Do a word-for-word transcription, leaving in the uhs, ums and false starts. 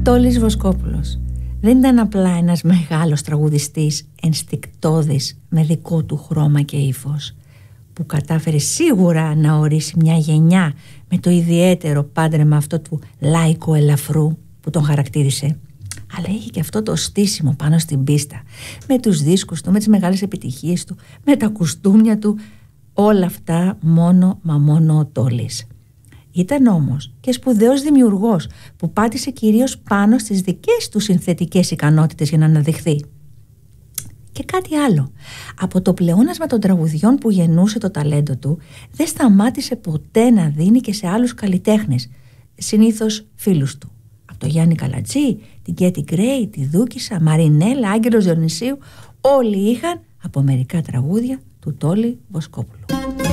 Τόλης Βοσκόπουλος δεν ήταν απλά ένας μεγάλος τραγουδιστής ενστικτώδης με δικό του χρώμα και ύφος, που κατάφερε σίγουρα να ορίσει μια γενιά με το ιδιαίτερο πάντρεμα αυτό του λάικου ελαφρού που τον χαρακτήρισε, αλλά είχε και αυτό το στήσιμο πάνω στην πίστα, με τους δίσκους του, με τις μεγάλες επιτυχίες του, με τα κουστούμια του, όλα αυτά μόνο μα μόνο ο Τόλης. Ήταν όμως και σπουδαίος δημιουργός που πάτησε κυρίως πάνω στις δικές του συνθετικές ικανότητες για να αναδειχθεί. Και κάτι άλλο, από το πλεόνασμα των τραγουδιών που γεννούσε το ταλέντο του, δεν σταμάτησε ποτέ να δίνει και σε άλλους καλλιτέχνες, συνήθως φίλους του. Από το Γιάννη Καλατζή, την Κέτι Γκρέι, τη Δούκισσα, Μαρινέλα, Άγγελο Διονυσίου, όλοι είχαν από μερικά τραγούδια του Τόλη Βοσκόπουλου.